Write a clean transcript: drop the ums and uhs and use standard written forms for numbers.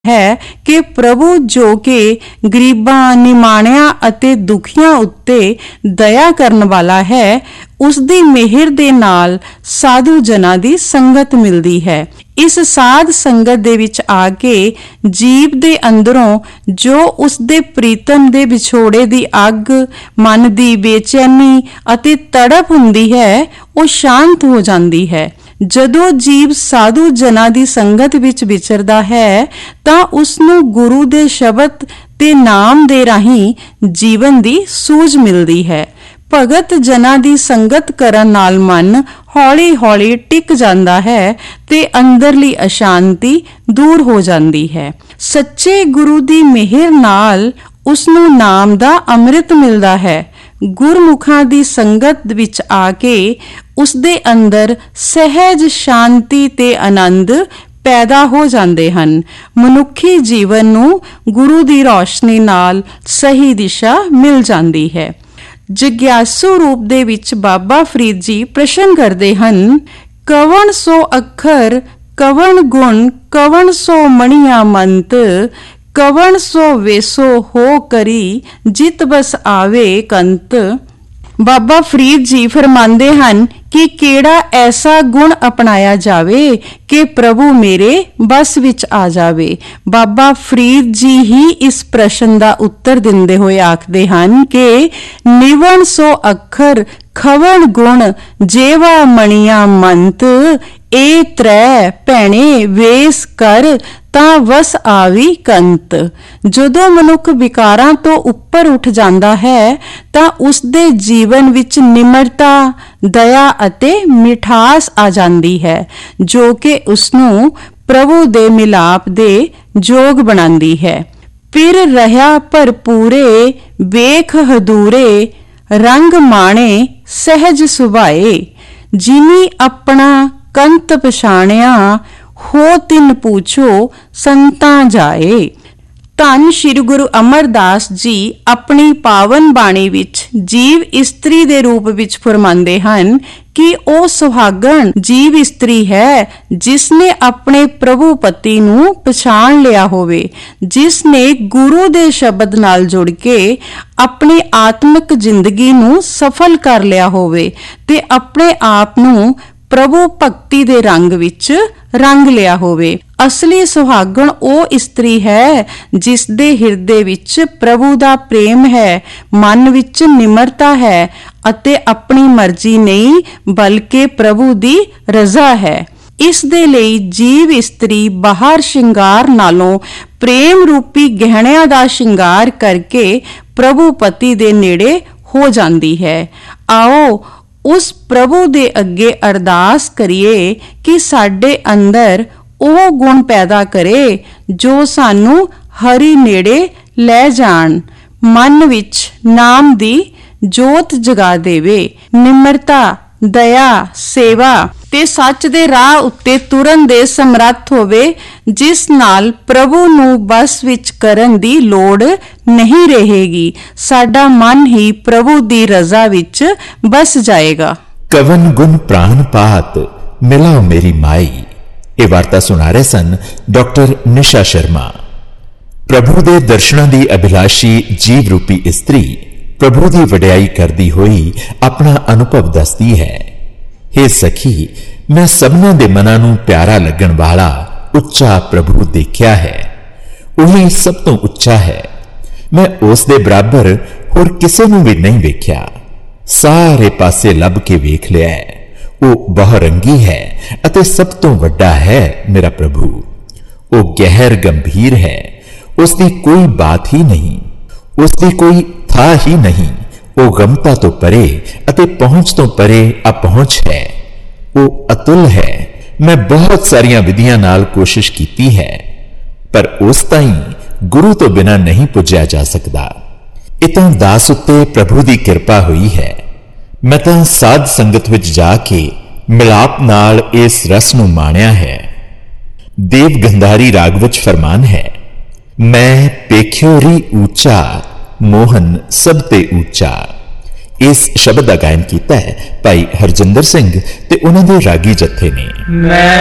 ਹੈ ਕਿ ਪ੍ਰਭੂ ਜੋ ਕਿ ਗਰੀਬਾਂ, ਨਿਮਾਣਿਆਂ ਅਤੇ ਦੁਖੀਆਂ ਉੱਤੇ ਦਇਆ ਕਰਨ ਵਾਲਾ ਹੈ, ਉਸ ਦੀ ਮਿਹਰ ਦੇ ਨਾਲ ਸਾਧੂ ਜਨਾਂ ਦੀ ਸੰਗਤ ਮਿਲਦੀ ਹੈ। ਇਸ ਸਾਧ ਸੰਗਤ ਦੇ ਵਿੱਚ ਆ ਕੇ ਜੀਵ ਦੇ ਅੰਦਰੋਂ ਜੋ ਉਸ ਦੇ ਪ੍ਰੀਤਮ ਦੇ ਵਿਛੋੜੇ ਦੀ ਅੱਗ, ਮਨ ਦੀ ਬੇਚੈਨੀ ਅਤੇ ਤੜਪ ਹੁੰਦੀ ਹੈ, ਉਹ ਸ਼ਾਂਤ ਹੋ ਜਾਂਦੀ ਹੈ। ਜਦੋਂ ਜੀਵ ਸਾਧੂ ਜਨਾਂ ਦੀ ਸੰਗਤ ਵਿੱਚ ਵਿਚਰਦਾ ਹੈ ਤਾਂ ਉਸ ਨੂੰ ਗੁਰੂ ਦੇ ਸ਼ਬਦ ਤੇ ਨਾਮ ਦੇ ਰਾਹੀਂ ਜੀਵਨ ਦੀ ਸੂਝ ਮਿਲਦੀ ਹੈ। ਭਗਤ ਜਨਾਂ ਦੀ ਸੰਗਤ ਕਰਨ ਨਾਲ ਮਨ ਹੌਲੀ-ਹੌਲੀ ਟਿਕ ਜਾਂਦਾ ਹੈ ਤੇ ਅੰਦਰਲੀ ਅਸ਼ਾਂਤੀ ਦੂਰ ਹੋ ਜਾਂਦੀ ਹੈ। ਸੱਚੇ ਗੁਰੂ ਦੀ ਮਿਹਰ ਨਾਲ ਉਸ ਨੂੰ ਨਾਮ ਦਾ ਅੰਮ੍ਰਿਤ ਮਿਲਦਾ ਹੈ। ਗੁਰਮੁਖਾਂ ਦੀ ਸੰਗਤ ਵਿੱਚ ਆ ਕੇ ਉਸ ਦੇ ਅੰਦਰ ਸਹਿਜ ਸ਼ਾਂਤੀ ਤੇ ਆਨੰਦ ਪੈਦਾ ਹੋ ਜਾਂਦੇ ਹਨ। ਮਨੁੱਖੀ ਜੀਵਨ ਨੂੰ ਗੁਰੂ ਦੀ ਰੌਸ਼ਨੀ ਨਾਲ ਸਹੀ ਦਿਸ਼ਾ ਮਿਲ ਜਾਂਦੀ ਹੈ। ਜਿਗਿਆਸੂ ਰੂਪ ਦੇ ਵਿੱਚ ਬਾਬਾ ਫਰੀਦ ਜੀ ਪ੍ਰਸ਼ਨ ਕਰਦੇ ਹਨ, ਕਵਣ ਸੋ ਅੱਖਰ, ਕਵਣ ਗੁਣ, ਕਵਣ ਸੋ ਮਣੀਆਂ ਮੰਤ, ਕਵਣ ਸੋ ਵੇਸੋ ਹੋ ਕਰੀ, ਜਿਤ ਬਸ ਆਵੇ ਕੰਤ। ਬਾਬਾ ਫਰੀਦ ਜੀ ਫਰਮਾਉਂਦੇ ਹਨ ਕਿ ਕਿਹੜਾ ਐਸਾ ਗੁਣ ਅਪਣਾਇਆ ਜਾਵੇ ਕਿ ਪ੍ਰਭੂ ਮੇਰੇ ਬਸ ਵਿੱਚ ਆ ਜਾਵੇ। ਬਾਬਾ ਫਰੀਦ ਜੀ ਹੀ ਇਸ ਪ੍ਰਸ਼ਨ ਦਾ ਉੱਤਰ ਦਿੰਦੇ ਹੋਏ ਆਖਦੇ ਹਨ ਕਿ ਨਿਵਣ ਸੋ ਅੱਖਰ, ਖਵਣ ਗੁਣ, ਜੇਵਾ ਮਣੀਆਂ ਮੰਤ, ਏ ਤ੍ਰੈ ਭੈਣੇ ਵੇਸ ਕਰ, ਤਾਂ ਵਸ ਆਵੀ ਕੰਤ। ਜਦੋਂ ਮਨੁੱਖ ਵਿਕਾਰਾਂ ਤੋਂ ਉੱਪਰ ਉੱਠ ਜਾਂਦਾ ਹੈ ਤਾਂ ਉਸ ਦੇ ਜੀਵਨ ਵਿੱਚ ਨਿਮਰਤਾ, ਦਇਆ ਅਤੇ ਮਿਠਾਸ ਆ ਜਾਂਦੀ ਹੈ, ਜੋ ਕਿ ਉਸ ਨੂੰ ਪ੍ਰਭੂ ਦੇ ਮਿਲਾਪ ਦੇ ਯੋਗ ਬਣਾਉਂਦੀ ਹੈ। ਫਿਰ ਰਹਾ ਭਰਪੂਰੇ, ਵੇਖ ਹਦੂਰੇ, ਰੰਗ ਮਾਣੇ ਸਹਿਜ ਸੁਭਾਏ, ਜਿਨੀ ਆਪਣਾ ਕੰਤ ਪਛਾਣਿਆ, ਹੋ ਤਿਨ ਪੁੱਛੋ ਸੰਤਾਂ ਜਾਏ। ਧੰਨ ਸ਼੍ਰੀ ਗੁਰੂ ਅਮਰਦਾਸ ਜੀ ਆਪਣੀ ਪਾਵਨ ਬਾਣੀ ਵਿੱਚ ਜੀਵ ਇਸਤਰੀ ਦੇ ਰੂਪ ਵਿੱਚ ਫਰਮਾਉਂਦੇ ਹਨ ਕਿ ਉਹ ਸੁਹਾਗਣ ਜੀਵ ਇਸਤਰੀ ਹੈ ਜਿਸ ਨੇ ਆਪਣੇ ਪ੍ਰਭੂ ਪਤੀ ਨੂੰ ਪਛਾਣ ਲਿਆ ਹੋਵੇ, ਜਿਸ ਨੇ ਗੁਰੂ ਦੇ ਸ਼ਬਦ ਨਾਲ ਜੁੜ ਕੇ ਆਪਣੀ ਆਤਮਿਕ ਜ਼ਿੰਦਗੀ ਨੂੰ ਸਫਲ ਕਰ ਲਿਆ ਹੋਵੇ ਤੇ ਆਪਣੇ ਆਪ ਨੂੰ ਪ੍ਰਭੂ ਭਗਤੀ ਦੇ ਰੰਗ ਵਿੱਚ ਰੰਗ ਲਿਆ ਹੋਵੇ। ਅਸਲੀ ਸੁਹਾਗਣ ਉਹ ਇਸਤਰੀ ਹੈ ਜਿਸ ਦੇ ਹਿਰਦੇ ਵਿੱਚ ਪ੍ਰਭੂ ਦਾ ਪ੍ਰੇਮ ਹੈ, ਮਨ ਵਿੱਚ ਨਿਮਰਤਾ ਹੈ ਅਤੇ ਆਪਣੀ ਮਰਜ਼ੀ ਨਹੀਂ ਬਲਕਿ ਪ੍ਰਭੂ ਦੀ ਰਜ਼ਾ ਹੈ। ਇਸ ਦੇ ਲਈ ਜੀਵ ਇਸਤਰੀ ਬਾਹਰ ਸ਼ਿੰਗਾਰ ਨਾਲੋਂ ਪ੍ਰੇਮ ਰੂਪੀ ਗਹਿਣਿਆਂ ਦਾ ਸ਼ਿੰਗਾਰ ਕਰਕੇ ਪ੍ਰਭੂ ਪਤੀ ਦੇ ਨੇੜੇ ਹੋ ਜਾਂਦੀ ਹੈ। ਆਓ ਉਸ ਪ੍ਰਭੂ ਦੇ ਅੱਗੇ ਅਰਦਾਸ ਕਰੀਏ ਕਿ ਸਾਡੇ ਅੰਦਰ ਉਹ ਗੁਣ ਪੈਦਾ ਕਰੇ ਜੋ ਸਾਨੂੰ ਹਰੀ ਨੇੜੇ ਲੈ ਜਾਣ, ਮਨ ਵਿੱਚ ਨਾਮ ਦੀ ਜੋਤ ਜਗਾ ਦੇਵੇ। ਨਿਮਰਤਾ, ਦਇਆ, ਸੇਵਾ ਤੇ ਸੱਚ ਦੇ ਰਾਹ ਉੱਤੇ ਤੁਰਨ ਦੇ ਸਮਰੱਥ ਹੋਵੇ, ਜਿਸ ਨਾਲ ਪ੍ਰਭੂ ਨੂੰ ਬਸ ਵਿੱਚ ਕਰਨ ਦੀ ਲੋੜ ਨਹੀਂ ਰਹੇਗੀ। ਸਾਡਾ ਮਨ ਹੀ ਪ੍ਰਭੂ ਦੀ ਰਜ਼ਾ ਵਿੱਚ ਬਸ ਜਾਏਗਾ। ਕਵਨ ਗੁਣ ਪ੍ਰਾਨ ਪਾਤ, ਮਿਲਾਓ ਮੇਰੀ ਮਾਈ। ਇਹ ਵਾਰਤਾ ਸੁਣਾ ਰਹੇ ਸਨ ਡਾਕਟਰ ਨਿਸ਼ਾ ਸ਼ਰਮਾ। ਪ੍ਰਭੂ ਦੇ ਦਰਸ਼ਨਾਂ ਦੀ ਅਭਿਲਾਸ਼ੀ ਜੀਵ ਰੂਪੀ ਇਸਤਰੀ ਪ੍ਰਭੂ ਦੀ ਵਡਿਆਈ ਕਰਦੀ ਹੋਈ ਆਪਣਾ ਅਨੁਭਵ ਦੱਸਦੀ ਹੈ। हे ਸਖੀ, ਮੈਂ ਸਭਨਾਂ ਦੇ ਮਨਾਂ ਨੂੰ ਪਿਆਰਾ ਲੱਗਣ ਵਾਲਾ ਉੱਚਾ ਪ੍ਰਭੂ ਦੇਖਿਆ ਹੈ। ਉਹੀ ਸਭ ਤੋਂ ਉੱਚਾ ਹੈ। ਮੈਂ ਉਸ ਦੇ ਬਰਾਬਰ ਹੋਰ ਕਿਸੇ ਨੂੰ ਵੀ ਨਹੀਂ ਵੇਖਿਆ। ਸਾਰੇ ਪਾਸੇ ਲੱਭ ਕੇ ਵੇਖ ਲਿਆ। ਉਹ ਬਹੁਰੰਗੀ ਹੈ ਅਤੇ ਸਭ ਤੋਂ ਵੱਡਾ ਹੈ ਮੇਰਾ ਪ੍ਰਭੂ। ਉਹ ਗਹਿਰ ਗੰਭੀਰ ਹੈ। ਉਸ ਦੀ ਕੋਈ ਬਾਤ ਹੀ ਨਹੀਂ, ਉਸ ਦੀ ਕੋਈ ਥਾਂ ਹੀ ਨਹੀਂ। ਉਹ ਗਮਤਾ ਤੋਂ ਪਰੇ ਅਤੇ ਪਹੁੰਚ ਤੋਂ ਪਰੇ ਅਪਹੁੰਚ ਹੈ। ਉਹ ਅਤੁੱਲ ਹੈ। ਮੈਂ ਬਹੁਤ ਸਾਰੀਆਂ ਵਿਧੀਆਂ ਨਾਲ ਕੋਸ਼ਿਸ਼ ਕੀਤੀ ਹੈ, ਪਰ ਉਸ ਤਾਈਂ ਗੁਰੂ ਤੋਂ ਬਿਨਾਂ ਨਹੀਂ ਪੁੱਜਿਆ ਜਾ ਸਕਦਾ। ਇਹ ਤਾਂ ਦਾਸ ਉੱਤੇ ਪ੍ਰਭੂ ਦੀ ਕਿਰਪਾ ਹੋਈ ਹੈ। ਮੈਂ ਤਾਂ ਸਾਧ ਸੰਗਤ ਵਿੱਚ ਜਾ ਕੇ ਮਿਲਾਪ ਨਾਲ ਇਸ ਰਸ ਨੂੰ ਮਾਣਿਆ ਹੈ। ਦੇਵ ਗੰਧਾਰੀ ਰਾਗ ਵਿੱਚ ਫਰਮਾਨ ਹੈ, ਮੈਂ ਪੇਖਿਓ ਰੀ ਉੱਚਾ, ਮੋਹਨ ਸਭ ਤੇ ਉੱਚਾ। ਇਸ ਸ਼ਬਦ ਦਾ ਗਾਇਨ ਕੀਤਾ ਹੈ ਭਾਈ ਹਰਜਿੰਦਰ ਸਿੰਘ ਤੇ ਉਹਨਾਂ ਦੇ ਰਾਗੀ ਜੱਥੇ ਨੇ।